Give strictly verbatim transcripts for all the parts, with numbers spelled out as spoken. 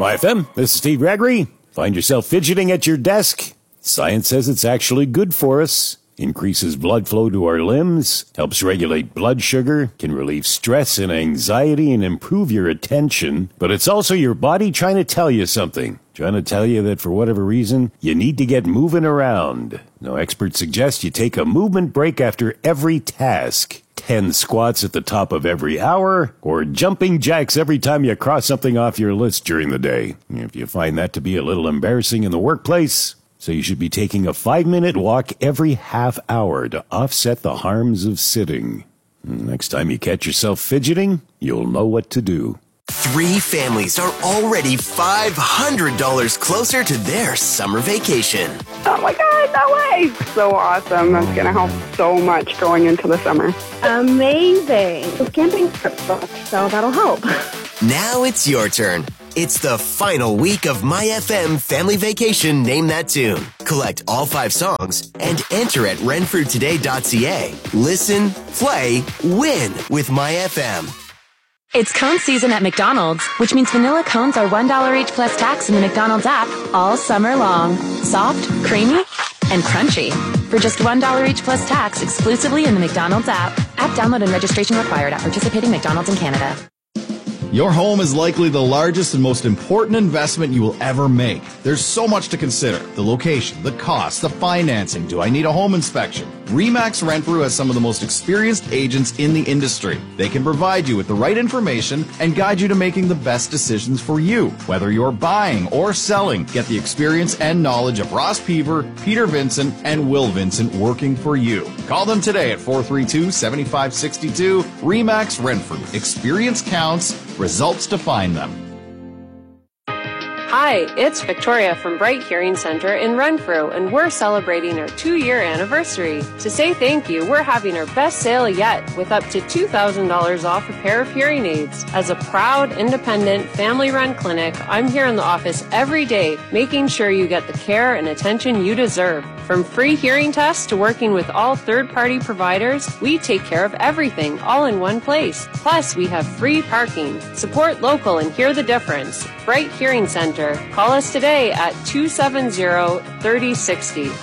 Y F M, this is Steve Gregory. Find yourself fidgeting at your desk? Science says it's actually good for us. Increases blood flow to our limbs, helps regulate blood sugar, can relieve stress and anxiety and improve your attention. But it's also your body trying to tell you something. Trying to tell you that for whatever reason, you need to get moving around. Now, experts suggest you take a movement break after every task. ten squats at the top of every hour, or jumping jacks every time you cross something off your list during the day. If you find that to be a little embarrassing in the workplace, so you should be taking a five-minute walk every half hour to offset the harms of sitting. Next time you catch yourself fidgeting, you'll know what to do. Three families are already five hundred dollars closer to their summer vacation. Oh my God, no way! So awesome. That's going to help so much going into the summer. Amazing. The camping trip's booked, so that'll help. Now it's your turn. It's the final week of My F M Family Vacation Name That Tune. Collect all five songs and enter at renfrew today dot c a. Listen, play, win with My F M. It's cone season at McDonald's, which means vanilla cones are one dollar each plus tax in the McDonald's app all summer long. Soft, creamy, and crunchy. For just one dollar each plus tax exclusively in the McDonald's app. App download and registration required at participating McDonald's in Canada. Your home is likely the largest and most important investment you will ever make. There's so much to consider. The location, the cost, the financing. Do I need a home inspection? RE/MAX Renfrew has some of the most experienced agents in the industry. They can provide you with the right information and guide you to making the best decisions for you. Whether you're buying or selling, get the experience and knowledge of Ross Peaver, Peter Vincent, and Will Vincent working for you. Call them today at four three two, seven five six two. RE/MAX Renfrew. Experience counts. Results define them. Hi, it's Victoria from Bright Hearing Center in Renfrew, and we're celebrating our two-year anniversary. To say thank you, we're having our best sale yet, with up to two thousand dollars off a pair of hearing aids. As a proud, independent, family-run clinic, I'm here in the office every day, making sure you get the care and attention you deserve. From free hearing tests to working with all third-party providers, we take care of everything, all in one place. Plus, we have free parking. Support local and hear the difference. Bright Hearing Center. Call us today at two seven zero, three oh six oh.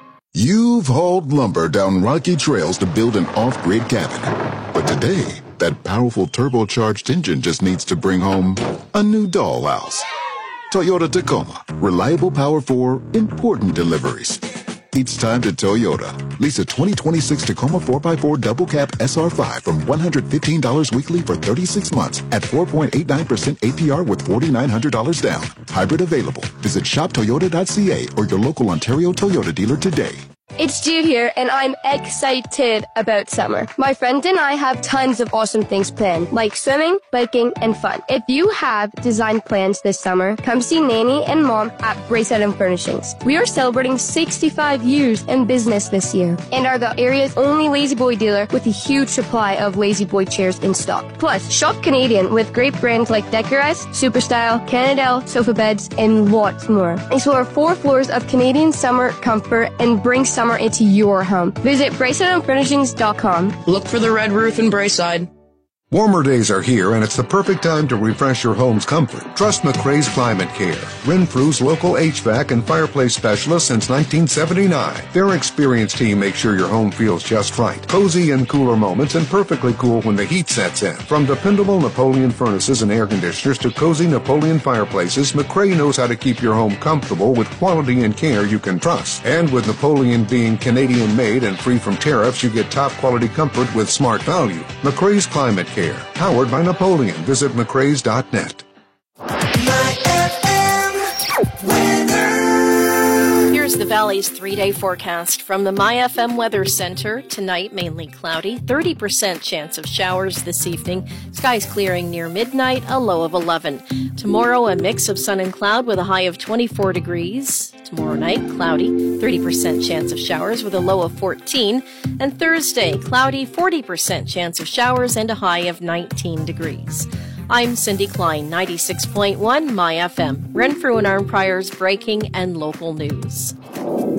You've hauled lumber down rocky trails to build an off-grid cabin. But today, that powerful turbocharged engine just needs to bring home a new dollhouse. Toyota Tacoma. Reliable power for important deliveries. It's time to Toyota. Lease a twenty twenty-six Tacoma four by four Double Cab S R five from one hundred fifteen dollars weekly for thirty-six months at four point eight nine percent A P R with four thousand nine hundred dollars down. Hybrid available. Visit shop toyota dot c a or your local Ontario Toyota dealer today. It's Jude here, and I'm excited about summer. My friend and I have tons of awesome things planned, like swimming, biking, and fun. If you have design plans this summer, come see Nanny and Mom at Bracelet and Furnishings. We are celebrating sixty-five years in business this year, and are the area's only Lazy Boy dealer with a huge supply of Lazy Boy chairs in stock. Plus, shop Canadian with great brands like Decorize, Superstyle, Canadel, sofa beds, and lots more. Explore four floors of Canadian summer comfort and bring summer into your home. Visit bracelet and furnishings dot com. Look for the red roof in Braeside. Warmer days are here, and it's the perfect time to refresh your home's comfort. Trust McRae's Climate Care, Renfrew's local H V A C and fireplace specialist since nineteen seventy-nine. Their experienced team makes sure your home feels just right. Cozy in cooler moments and perfectly cool when the heat sets in. From dependable Napoleon furnaces and air conditioners to cozy Napoleon fireplaces, McRae knows how to keep your home comfortable with quality and care you can trust. And with Napoleon being Canadian-made and free from tariffs, you get top-quality comfort with smart value. McRae's Climate Care. Powered by Napoleon. Visit mccraes dot net. Here's the Valley's three-day forecast from the My F M Weather Center. Tonight, mainly cloudy, thirty percent chance of showers this evening. Skies clearing near midnight, a low of eleven. Tomorrow, a mix of sun and cloud with a high of twenty-four degrees. Tomorrow night, cloudy, thirty percent chance of showers with a low of fourteen. And Thursday, cloudy, forty percent chance of showers and a high of nineteen degrees. I'm Cindy Klein, ninety-six point one My F M, Renfrew and Arnprior's breaking and local news.